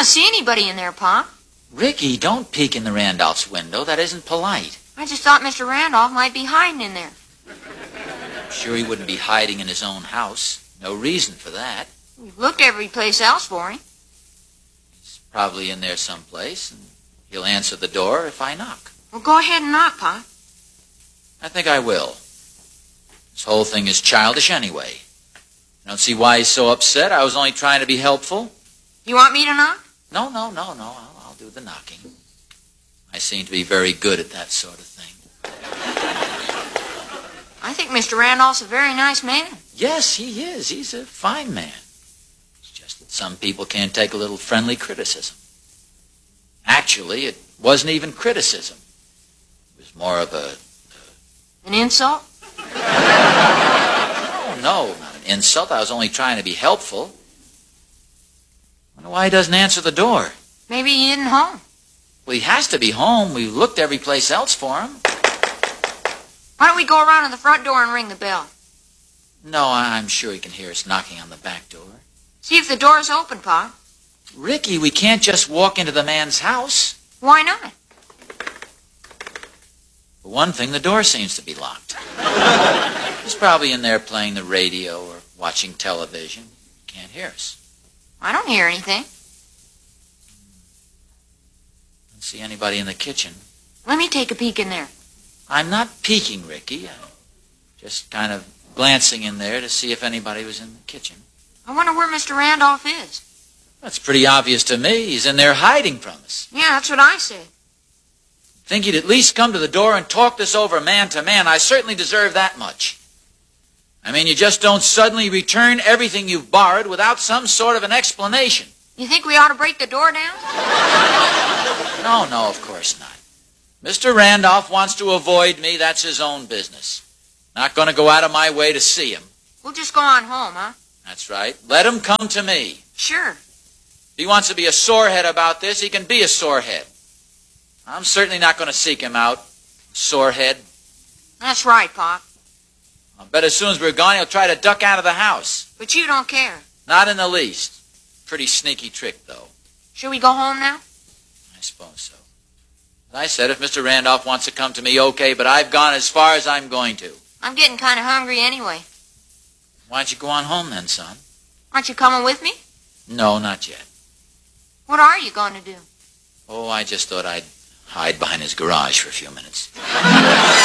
don't see anybody in there, Pop. Ricky, don't peek in the Randolph's window. That isn't polite. I just thought Mr. Randolph might be hiding in there. I'm sure he wouldn't be hiding in his own house. No reason for that. We've looked every place else for him. He's probably in there someplace, and he'll answer the door if I knock. Well, go ahead and knock, Pop. I think I will. This whole thing is childish anyway. I don't see why he's so upset. I was only trying to be helpful. You want me to knock? No. I'll do the knocking. I seem to be very good at that sort of thing. I think Mr. Randolph's a very nice man. Yes, he is. He's a fine man. It's just that some people can't take a little friendly criticism. Actually, it wasn't even criticism. It was more of An insult? No, not an insult. I was only trying to be helpful. I wonder why he doesn't answer the door. Maybe he isn't home. Well, he has to be home. We looked every place else for him. Why don't we go around to the front door and ring the bell? No, I'm sure he can hear us knocking on the back door. See if the door's open, Pop. Ricky, we can't just walk into the man's house. Why not? For one thing, the door seems to be locked. He's probably in there playing the radio or watching television. Can't hear us. I don't hear anything. Don't see anybody in the kitchen. Let me take a peek in there. I'm not peeking, Ricky. I'm just kind of glancing in there to see if anybody was in the kitchen. I wonder where Mr. Randolph is. That's pretty obvious to me. He's in there hiding from us. Yeah, that's what I said. Think he'd at least come to the door and talk this over man to man. I certainly deserve that much. I mean, you just don't suddenly return everything you've borrowed without some sort of an explanation. You think we ought to break the door down? No, of course not. Mr. Randolph wants to avoid me. That's his own business. Not going to go out of my way to see him. We'll just go on home, huh? That's right. Let him come to me. Sure. If he wants to be a sorehead about this, he can be a sorehead. I'm certainly not going to seek him out. Sorehead. That's right, Pop. I'll bet as soon as we're gone, he'll try to duck out of the house. But you don't care. Not in the least. Pretty sneaky trick, though. Should we go home now? I suppose so. As I said, if Mr. Randolph wants to come to me, okay, but I've gone as far as I'm going to. I'm getting kind of hungry anyway. Why don't you go on home then, son? Aren't you coming with me? No, not yet. What are you going to do? Oh, I just thought I'd hide behind his garage for a few minutes.